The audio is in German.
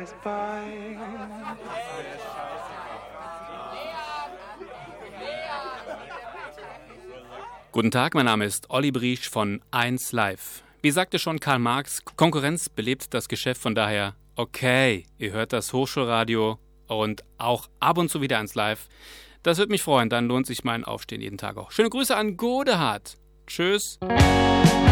flies by. Guten Tag, mein Name ist Olli Briesch von 1 Live. Wie sagte schon Karl Marx, Konkurrenz belebt das Geschäft, von daher, okay, ihr hört das Hochschulradio und auch ab und zu wieder 1 Live. Das würde mich freuen, dann lohnt sich mein Aufstehen jeden Tag auch. Schöne Grüße an Godehard. Tschüss.